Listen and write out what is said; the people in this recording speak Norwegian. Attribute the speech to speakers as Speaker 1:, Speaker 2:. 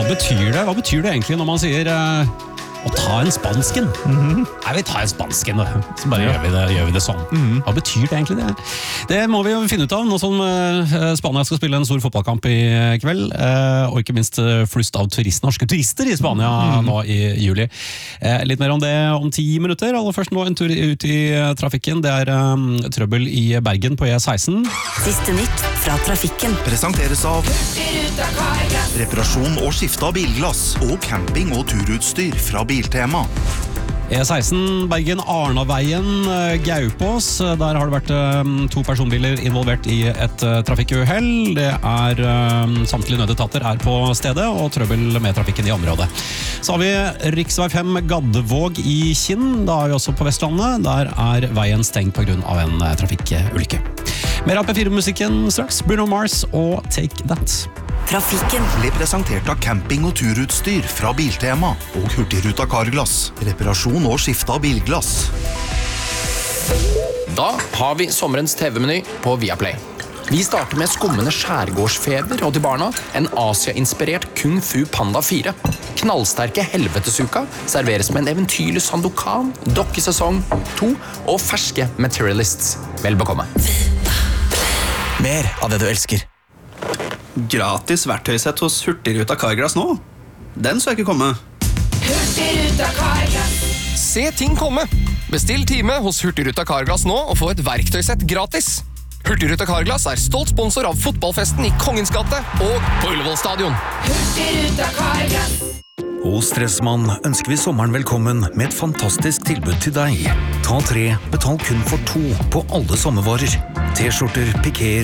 Speaker 1: betyr det? Hva betyr det egentlig når man sier å ta en spansken? Nei, vi tar en spansken, så bare gjør vi det sånn. Hva betyr det egentlig det? Det må vi jo finne ut av, nå som Spania skal spille en stor fotballkamp i kveld, og ikke minst flust av norske turister i Spania nå i juli. Litt mer om det om 10 minutter. Aller først nå en tur ut i trafikken. Det trøbbel i Bergen på E16.
Speaker 2: Siste nytt fra trafikken.
Speaker 3: Presenteres av reparasjon og skifte av bilglass og camping- og turutstyr fra Biltema.
Speaker 1: E16 Bergen-Arnaveien, Gaupås. Der har det vært 2 personbiler involvert i et trafikkuhell. Det samtlige nødetater på stedet, og trøbbel med trafikken i området. Så har vi riksvei 5 Gaddevåg i Kinn. Da vi også på Vestlandet. Der veien stengt på grunn av en trafikkulykke. Mer av P4-musikken straks. Bruno Mars og Take That.
Speaker 2: Trafikken
Speaker 3: Ble presentert av camping- og turutstyr fra Biltema og Hurtigruta Carglass. Reparasjon og skifte av bilglass.
Speaker 4: Da har vi sommerens TV-meny på Viaplay. Vi starter med skummende skjærgårdsfeber og til barna en Asia-inspirert Kung Fu Panda 4. Knallsterke Helvetesuka serveres med en eventyrlig Sandokan, dokkesesong 2 og ferske Materialists. Vel bekomme.
Speaker 5: Mer av det du elsker.
Speaker 6: Gratis verktøysett hos Hurtigruta Carglass nå. Den så jeg ikke komme.
Speaker 7: Hurtigruta Carglass.
Speaker 4: Se ting komme. Bestill time hos Hurtigruta Carglass nå og få et verktøysett gratis. Hurtigruta Carglass stolt sponsor av fotballfesten i Kongens gate og på Ullevål stadion.
Speaker 7: Hurtigruta Carglass.
Speaker 5: Hos Stressmann ønsker vi sommeren velkommen med et fantastisk tilbud til deg. Ta 3, betal kun for 2 på alle sommervarer. T-skjorter, pikéer